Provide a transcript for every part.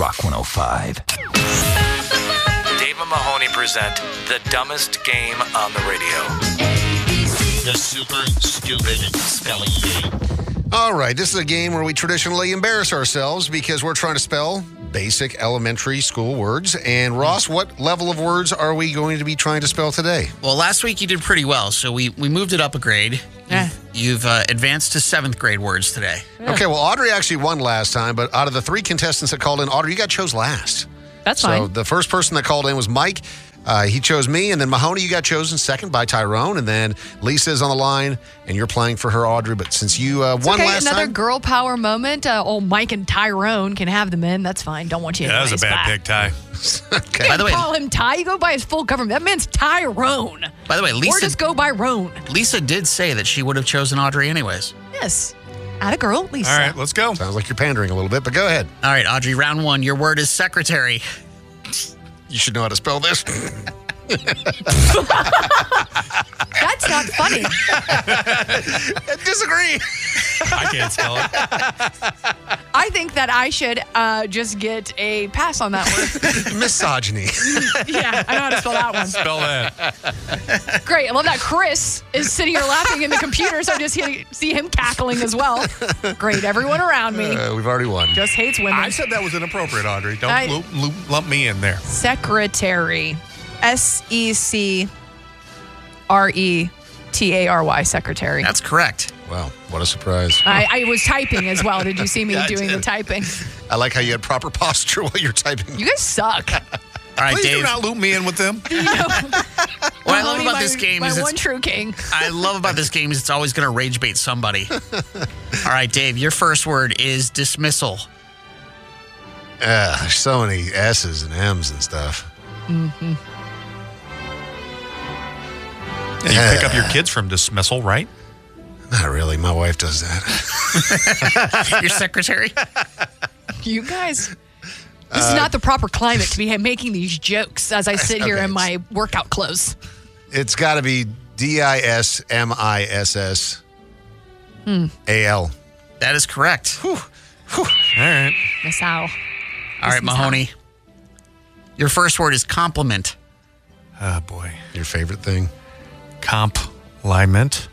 Rock 105. Dave and Mahoney present the dumbest game on the radio. The super stupid spelling bee. All right, this is a game where we traditionally embarrass ourselves because we're trying to spell basic elementary school words. And Ross, what level of words are we going to be trying to spell today? Well, last week you did pretty well, so we moved it up a grade. You've advanced to 7th grade words today. Yeah. Okay, well, Audrey actually won last time, but out of the 3 contestants that called in, Audrey, you got chose last. That's fine. So the first person that called in was Mike. He chose me, and then Mahoney, you got chosen second by Tyrone, and then Lisa's on the line, and you're playing for her, Audrey. But since you won last time. Another girl power moment. Old Mike and Tyrone can have the men. That's fine. Don't want you. Yeah, that was a bad pick, Ty. Okay. By the way, call him Ty. You go by his full government. That man's Tyrone. By the way, Lisa. Or just go by Roan. Lisa did say that she would have chosen Audrey anyways. Yes. Atta girl, Lisa. All right, let's go. Sounds like you're pandering a little bit, but go ahead. All right, Audrey, round 1. Your word is secretary. You should know how to spell this. That's not funny. I disagree. I can't spell it. I think that I should just get a pass on that word. Misogyny. Yeah, I know how to spell that one. Spell that. Great. I love that Chris is sitting here laughing in the computer, so I just see him cackling as well. Great. Everyone around me We've already won. just hates women. I said that was inappropriate, Audrey. Don't lump me in there. Secretary. Secretary. Secretary. That's correct. Wow, what a surprise. I was typing as well. Did you see me Yeah, I doing did. the typing? I like how you had proper posture while you're typing. You guys suck. All right, Please Dave. do not loop me in with them. What I love about this game my is one true king. I love about this game is it's always going to rage bait somebody. All right, Dave, your first word is dismissal. There's so many S's and M's and stuff. Mm-hmm. You pick up your kids from dismissal, right? Not really. My wife does that. Your secretary. You guys. This is not the proper climate to be making these jokes as I sit here Okay, in my workout clothes. It's got to be DISMISSAL. That is correct. All right. Miss Al. All right, Mahoney. Your first word is compliment. Oh, boy. Your favorite thing? Compliment.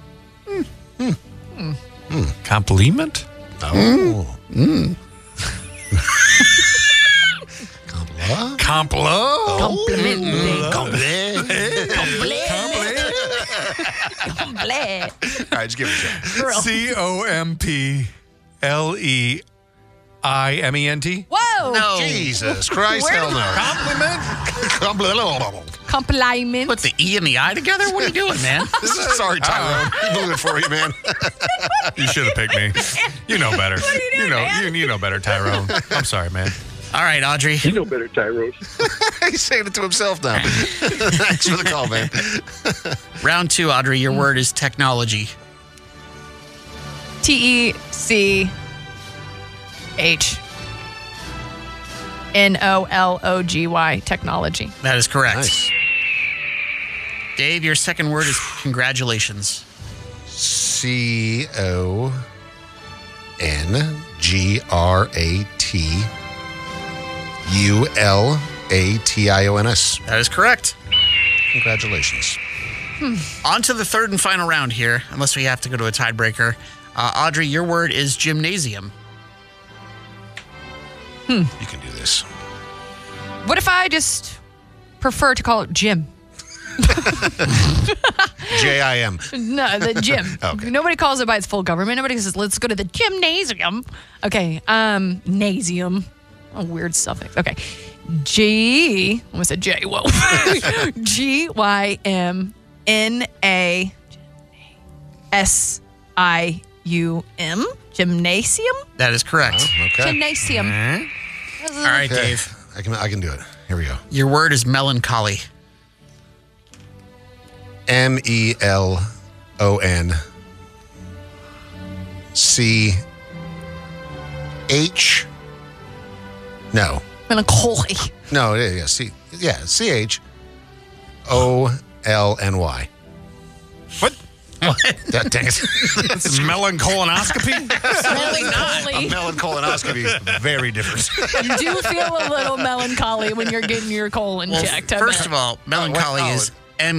Compliment? Oh. Complo? Compliment. All right, just give it a shot. COMPLEIMENT? Whoa. No. Jesus Christ, hell no. Compliment? Compliment. Put the E and the I together? What are you doing, man? Sorry, Tyrone. Blew it for you, man. You should have picked me. You know better. What are you doing, man? You know better, Tyrone. I'm sorry, man. All right, Audrey. You know better, Tyrone. He's saying it to himself now. Thanks for the call, man. Round 2, Audrey. Your word is technology. TECHNOLOGY. Technology. That is correct. Nice. Dave, your second word is congratulations. CONGRATULATIONS. That is correct. Congratulations. On to the third and final round here, unless we have to go to a tiebreaker. Audrey, your word is gymnasium. You can do this. What if I just prefer to call it gym? JIM. No, the gym. Okay. Nobody calls it by its full government. Nobody says, let's go to the gymnasium. Okay. Nasium. A weird suffix. Okay. I almost said J. Whoa. GYMNASIUM. Gymnasium? That is correct. Okay. Gymnasium. All right, Okay. Dave. I can do it. Here we go. Your word is melancholy. MELONCH. No. Melancholy. No, yeah, CHOLNY. What? That dang it. It's melancolonoscopy? Absolutely not. A melancolonoscopy, very different. You do feel a little melancholy when you're getting your colon checked. I First bet. of all, melancholy is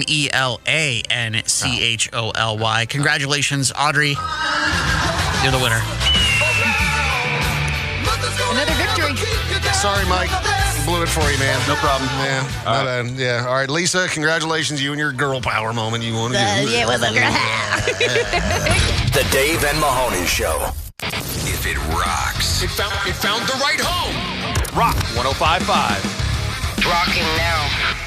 MELANCHOLY. Congratulations, Audrey. You're the winner. Another victory. Sorry, Mike. Blew it for you, man. No problem. Yeah, my bad. Yeah. All right, Lisa, congratulations. You and your girl power moment you want to do. Yeah, what's up, girl? The Dave and Mahoney Show. If it rocks. It found the right home. Rock 105.5. Rocking now.